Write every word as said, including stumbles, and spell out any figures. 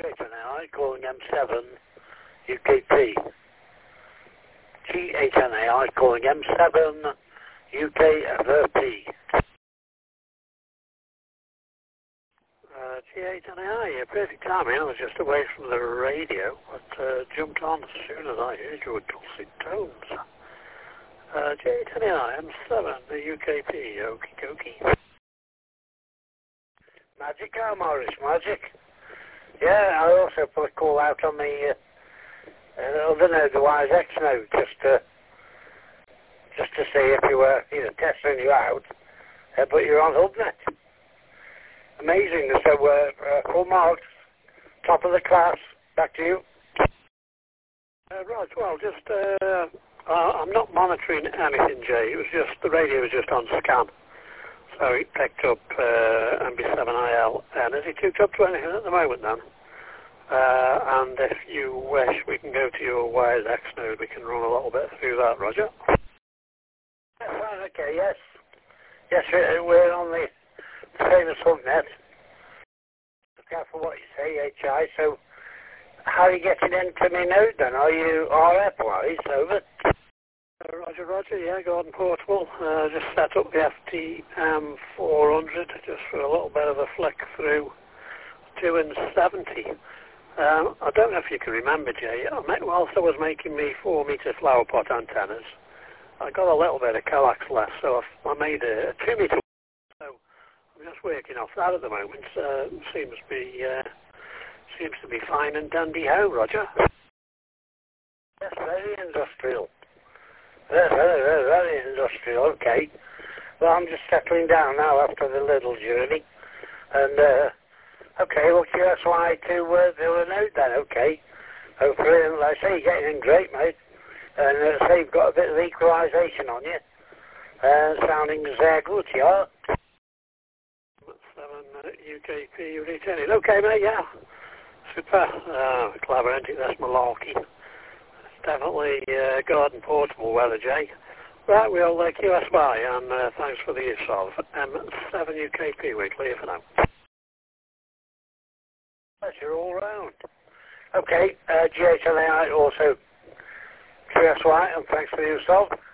G eight N A I calling M seven U K P. G eight N A I calling M seven U K V P. Uh, G eight N A I, yeah, perfect timing. I was just away from the radio, but uh, jumped on as soon as I heard your dulcet tones. Uh, G eight N A I, M seven, the U K P, okie dokie. Magic, how Morris, magic. Yeah, I also put a call out on the uh, other node, the Wise X node, just to, just to see if you were, you know, testing you out, uh, but you're on HubNet. Amazing, so uh, uh, full marks, top of the class, back to you. Uh, right, well, just, uh, uh, I'm not monitoring anything, Jay, it was just, the radio was just on scan. So it picked up uh, M B seven I L, and has it hooked up to anything at the moment then? Uh, and if you wish, we can go to your Wires X node, we can run a little bit through that, Roger. Yeah, fine, okay, yes. Yes, we're on the famous HubNet. Be careful what you say, H I, so how are you getting into my node then? Are you R F-wise, over? Uh, Roger, Roger, yeah, Gordon Portable. Uh, just set up the F T M four hundred just for a little bit of a flick through two and seventy. Um, I don't know if you can remember, Jay, I met, whilst I was making me four metre flower pot antennas, I got a little bit of coax left, so I, I made a, a two metre. So I'm just working off that at the moment. Uh, seems to be uh, seems to be fine and dandy ho, Roger. Yes, very industrial. Very, very, very, very industrial, okay. Well, I'm just settling down now after the little journey. And, uh, okay, well, Q S Y to uh, do a node then, okay. Hopefully, and like I say, you're getting in great, mate. And uh, say you've got a bit of equalisation on you. Uh, sounding very good, yeah. seven uh, U K P returning. Okay, mate, yeah. Super. Uh, clever, isn't it? That's malarkey. Definitely uh, Gordon Portable weather, Jay. Right, we'll uh, Q S Y, and uh, thanks for the use of M seven U K P. We're clear for now. Pleasure all round. Okay, uh, G eight N A I also Q S Y, and thanks for the use of.